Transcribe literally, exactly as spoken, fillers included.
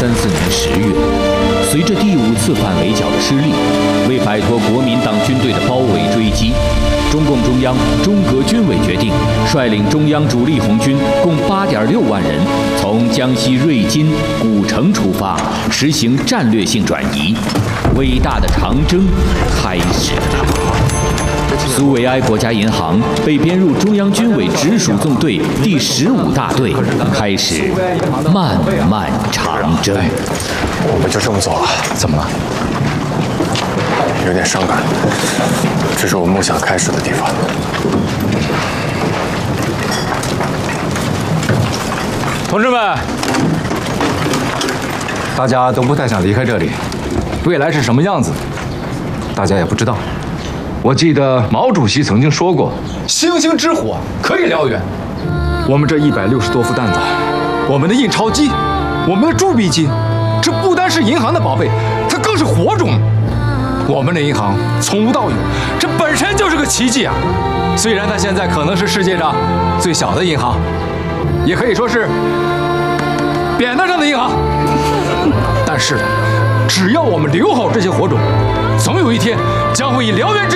三四年十月，随着第五次反围剿的失利，为摆脱国民党军队的包围追击，中共中央、中革军委决定率领中央主力红军共八点六万人，从江西瑞金、古城出发，实行战略性转移。伟大的长征开始了。苏维埃国家银行被编入中央军委直属纵队第十五大队，开始漫漫长征。 我们就这么走了？ 怎么了？ 有点伤感。这是我梦想开始的地方。 同志们，大家都不太想离开这里。未来是什么样子，大家也不知道。我记得毛主席曾经说过：“星星之火可以燎原。”我们这一百六十多副弹子，我们的印钞机，我们的铸币机，这不单是银行的宝贝，它更是火种。我们的银行从无到有，这本身就是个奇迹啊！虽然它现在可能是世界上最小的银行，也可以说是扁担上的银行，但是只要我们留好这些火种，总有一天将会以燎原之